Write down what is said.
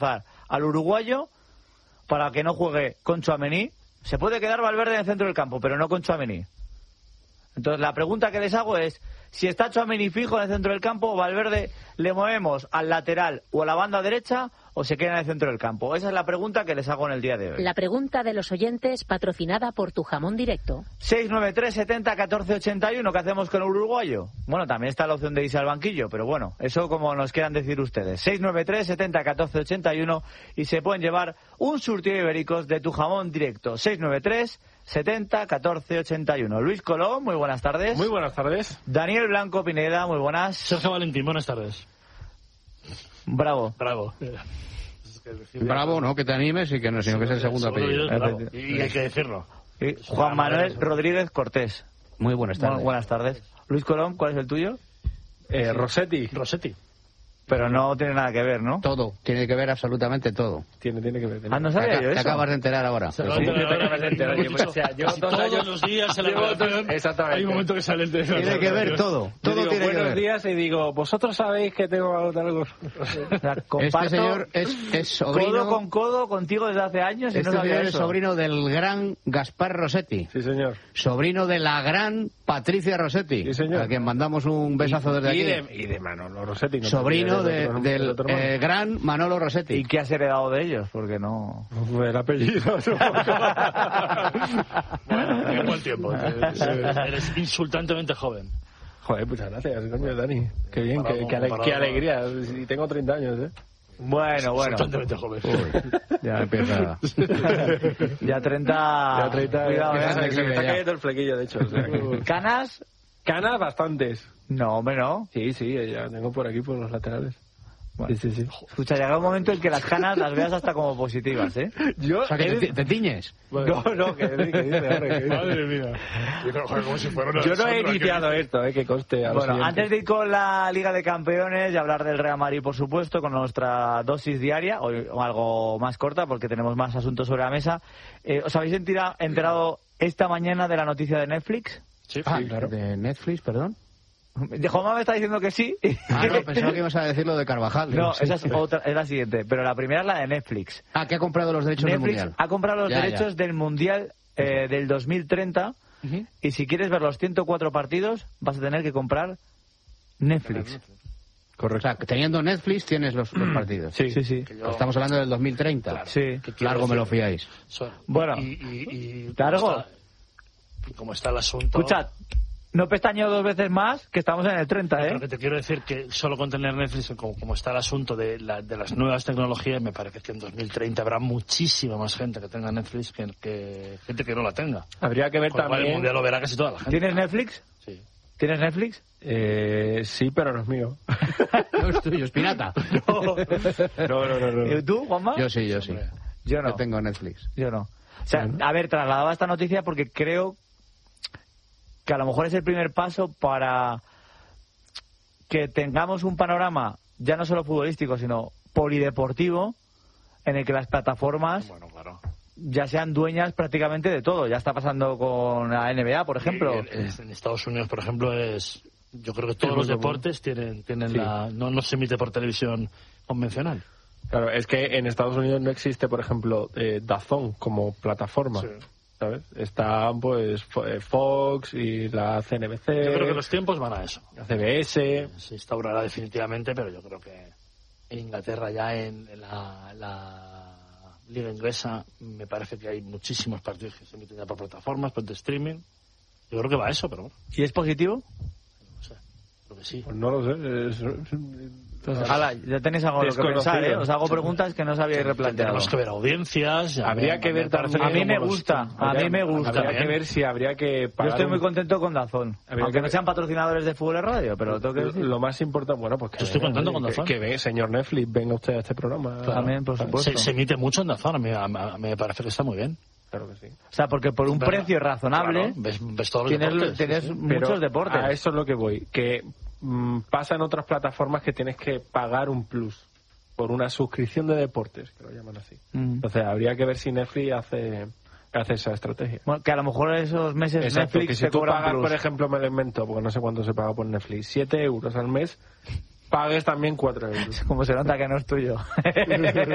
al uruguayo para que no juegue con Tchouaméni. Se puede quedar Valverde en el centro del campo, pero no con Tchouaméni. Entonces la pregunta que les hago es, si está Tchouaméni fijo en el centro del campo, Valverde le movemos al lateral o a la banda derecha o se queda en el centro del campo. Esa es la pregunta que les hago en el día de hoy. La pregunta de los oyentes, patrocinada por Tu Jamón Directo. 693 70 14 81, ¿qué hacemos con el uruguayo? Bueno, también está la opción de irse al banquillo, pero bueno, eso como nos quieran decir ustedes. 693 70 14 81 y se pueden llevar un surtido de ibéricos de Tu Jamón Directo. 693 70 14 81. Luis Colón, muy buenas tardes. Muy buenas tardes. Daniel Blanco Pineda, muy buenas. Sergio Valentín, buenas tardes. Bravo. Bravo, no que te animes y que no, sino que es el segundo apellido. Y hay que decirlo. Juan Manuel Rodríguez Cortés. Muy buenas tardes. Muy buenas tardes. Luis Colón, ¿cuál es el tuyo? Rossetti. Pero no tiene nada que ver, ¿no? Todo, tiene que ver absolutamente todo. Tiene que ver. Ah, no sabía yo eso. Te acabas de enterar ahora. Todos los días en la redacción hay un momento que sale el teléfono. Tiene que ver todo. Todo digo, tiene que ver. Buenos días y digo, vosotros sabéis que tengo algo. Comparto este señor es sobrino. Codo con codo contigo desde hace años y Este no sabía señor es eso. Sobrino del gran Gaspar Rossetti. Sí, señor. Sobrino de la gran Patricia Rossetti. Sí, señor. A quien mandamos un besazo desde aquí. Y de Manolo Rossetti. No sobrino del gran Manolo Rossetti. ¿Y qué has heredado de ellos? Porque no... El apellido. Bueno, en buen tiempo. Eres insultantemente joven. Joder, muchas gracias, coño, Dani. Qué bien, qué alegría. Y tengo 30 años, ¿eh? Bueno. Insultantemente joven. Ya empieza. Ya 30... Cuidado, se me está cayendo el flequillo, de hecho. O sea, ¿Canas? Canas bastantes. No, hombre, no. Sí, ya tengo por aquí, por los laterales. Bueno. Sí. Escucha, llega un momento en que las canas las veas hasta como positivas, ¿eh? Yo, O sea, que te tiñes. No, que dice. Madre mía. Como si fuera una Yo no he Sandra, iniciado esto, que conste. A los Bueno, siguientes. antes de ir con la Liga de Campeones y hablar del Real Madrid, por supuesto, con nuestra dosis diaria, o algo más corta porque tenemos más asuntos sobre la mesa, ¿os habéis enterado esta mañana de la noticia de Netflix? Sí, claro. De Netflix, perdón. Juanma me está diciendo que sí. No, pensaba que ibas a decir lo de Carvajal. No, esa es otra, es la siguiente, pero la primera es la de Netflix. Que ha comprado los derechos del Netflix Mundial. ha comprado los derechos del Mundial del 2030 y si quieres ver los 104 partidos vas a tener que comprar Netflix. Correcto. O sea, teniendo Netflix tienes los partidos. Sí. Estamos hablando del 2030. Claro. Sí. Largo me lo fiáis. Bueno, y largo. Como está el asunto... Escuchad, no pestañeo dos veces más, que estamos en el 30, ¿eh? Pero que te quiero decir que solo con tener Netflix, como está el asunto de las nuevas tecnologías, me parece que en 2030 habrá muchísima más gente que tenga Netflix que gente que no la tenga. Habría que ver Con lo cual también... el mundial lo verá casi toda la gente. ¿Tienes Netflix? Sí. ¿Tienes Netflix? Sí, pero no es mío. No es tuyo, es pirata. No. ¿Y tú, Juanma? Yo sí. Yo no. Yo tengo Netflix. Yo no. O sea, a ver, trasladaba esta noticia porque creo que a lo mejor es el primer paso para que tengamos un panorama ya no solo futbolístico, sino polideportivo, en el que las plataformas ya sean dueñas prácticamente de todo. Ya está pasando con la NBA, por ejemplo. En Estados Unidos, por ejemplo, yo creo que todos los deportes tienen no se emite por televisión convencional. Claro, es que en Estados Unidos no existe, por ejemplo, DAZN como plataforma. Sí. ¿Sabes? Están pues Fox y la CNBC. Yo creo que los tiempos van a eso. La CBS. Se instaurará definitivamente, pero yo creo que en Inglaterra ya en la liga inglesa me parece que hay muchísimos partidos que se emiten ya por plataformas, por streaming. Yo creo que va a eso, pero bueno. ¿Y es positivo? No sé, creo que sí. Pues no lo sé. Hala, ya tenéis algo lo que pensar, ¿eh? Os hago preguntas que no os habíais replanteado. Tenemos que ver audiencias. Habría que ver también. A mí me gusta. Habría que ver si habría que pagar. Yo estoy muy contento con DAZN. Aunque no sean patrocinadores de Fútbol y Radio, pero lo tengo que decir. Lo más importante, bueno, pues que... Yo estoy contento con DAZN. Que ve, señor Netflix, venga usted a este programa. También, por supuesto. Se emite mucho en DAZN, a mí me parece que está muy bien. Claro que sí. O sea, porque por un precio razonable ves todos los deportes. Tienes sí. muchos deportes. A eso es lo que voy. Que pasa en otras plataformas que tienes que pagar un plus por una suscripción de deportes, que lo llaman así. Entonces, habría que ver si Netflix hace esa estrategia. Bueno, que a lo mejor esos meses Exacto, Netflix que si te tú cobran pagas, plus. por ejemplo, me lo invento, porque no sé cuánto se paga por Netflix, 7 euros al mes, pagues también 4 euros. Como se nota que no es tuyo.